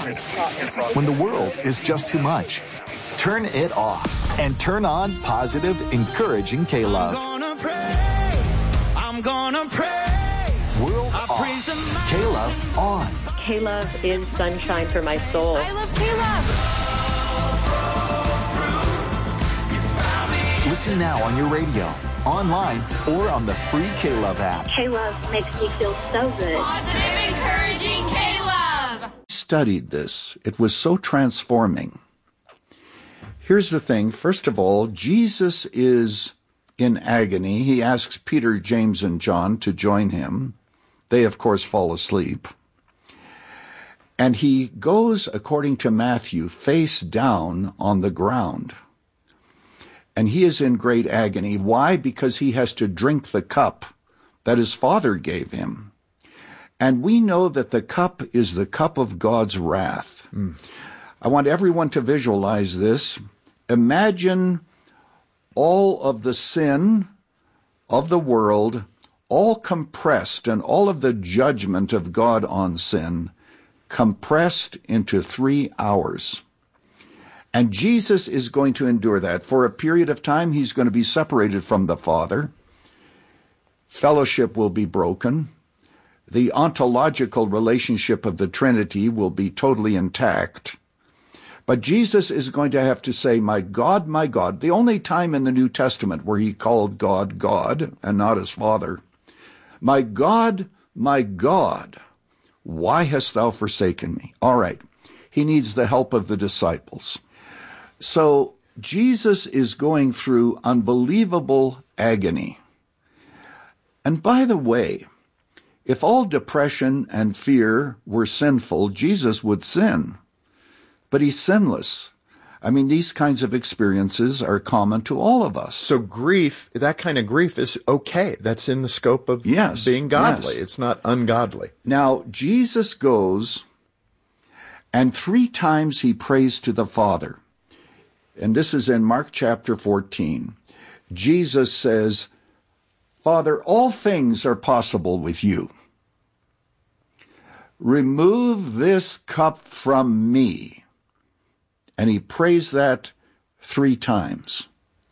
When the world is just too much, turn it off and turn on positive, encouraging K-Love. I'm gonna praise. World off. K-Love on. K-Love is sunshine for my soul. I love K-Love. Listen now on your radio, online, or on the free K-Love app. K-Love makes me feel so good. Positive, encouraging K-Love. Studied this. It was so transforming. Here's the thing. First of all, Jesus is in agony. He asks Peter, James, and John to join him. They, of course, fall asleep. And he goes, according to Matthew, face down on the ground. And he is in great agony. Why? Because he has to drink the cup that his Father gave him. And we know that the cup is the cup of God's wrath. I want everyone to visualize this. Imagine all of the sin of the world, all compressed, and all of the judgment of God on sin compressed into 3 hours. And Jesus is going to endure that. For a period of time, he's going to be separated from the Father. Fellowship will be broken. The ontological relationship of the Trinity will be totally intact. But Jesus is going to have to say, my God, the only time in the New Testament where he called God, God, and not his Father. My God, why hast thou forsaken me? All right. He needs the help of the disciples. So Jesus is going through unbelievable agony. And by the way, if all depression and fear were sinful, Jesus would sin. But he's sinless. I mean, these kinds of experiences are common to all of us. So grief, that kind of grief is okay. That's in the scope of being godly. Yes. It's not ungodly. Now, Jesus goes, and 3 times he prays to the Father. And this is in Mark chapter 14. Jesus says, Father, all things are possible with you. Remove this cup from me. And he prays that 3 times.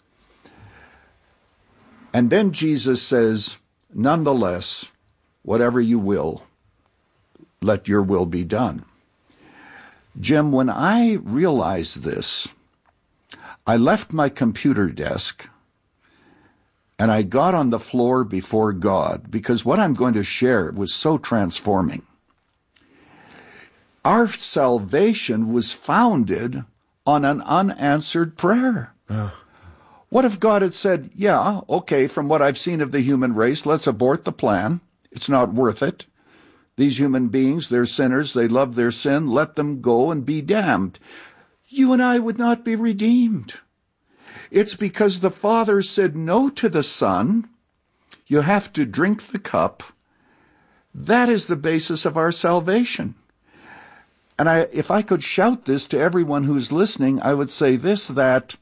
And then Jesus says, nonetheless, whatever you will, let your will be done. Jim, when I realized this, I left my computer desk and I got on the floor before God because what I'm going to share was so transforming. Our salvation was founded on an unanswered prayer. What if God had said, yeah, okay, from what I've seen of the human race, let's abort the plan. It's not worth it. These human beings, they're sinners, they love their sin, let them go and be damned. You and I would not be redeemed. It's because the Father said no to the Son. You have to drink the cup. That is the basis of our salvation. And if I could shout this to everyone who's listening, I would say this, that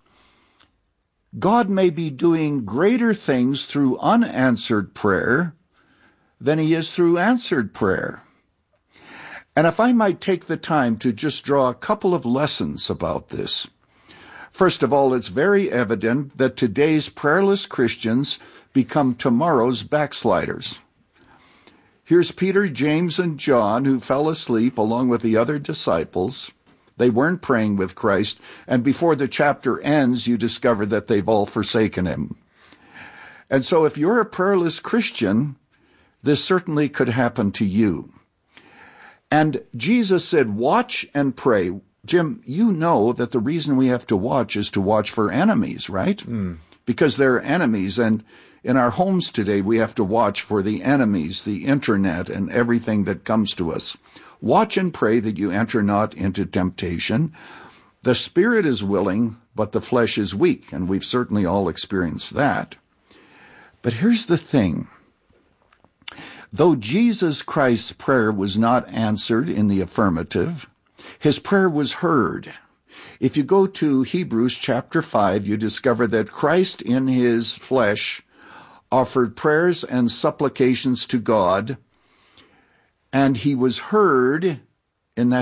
God may be doing greater things through unanswered prayer than he is through answered prayer. And if I might take the time to just draw a couple of lessons about this. First of all, it's very evident that today's prayerless Christians become tomorrow's backsliders. Here's Peter, James, and John, who fell asleep along with the other disciples. They weren't praying with Christ, and before the chapter ends, you discover that they've all forsaken him. And so if you're a prayerless Christian, this certainly could happen to you. And Jesus said, watch and pray. Jim, you know that the reason we have to watch is to watch for enemies, right? Because there are enemies, and in our homes today, we have to watch for the enemies, the internet, and everything that comes to us. Watch and pray that you enter not into temptation. The spirit is willing, but the flesh is weak, and we've certainly all experienced that. But here's the thing. Though Jesus Christ's prayer was not answered in the affirmative, his prayer was heard. If you go to Hebrews chapter 5, you discover that Christ in his flesh offered prayers and supplications to God, and he was heard in that